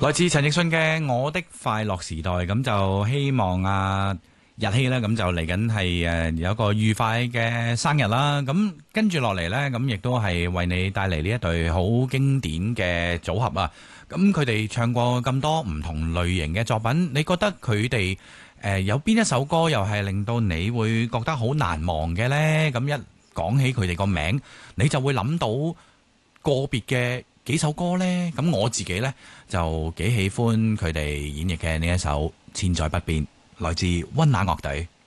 來自陳奕迅嘅《我的快樂時代》，咁就希望日希呢，咁就嚟緊係有一個愉快嘅生日啦。咁跟住落嚟呢，咁亦都係為你帶嚟呢一隊好經典嘅組合啊。咁佢哋唱過咁多唔同類型嘅作品，你覺得佢哋有邊一首歌又係令到你會覺得好難忘嘅呢？咁一講起佢哋個名，你就會諗到個別嘅幾首歌呢。咁我自己呢，就幾喜歡佢哋演繹嘅呢一首《千載不變》，來自溫拿樂隊。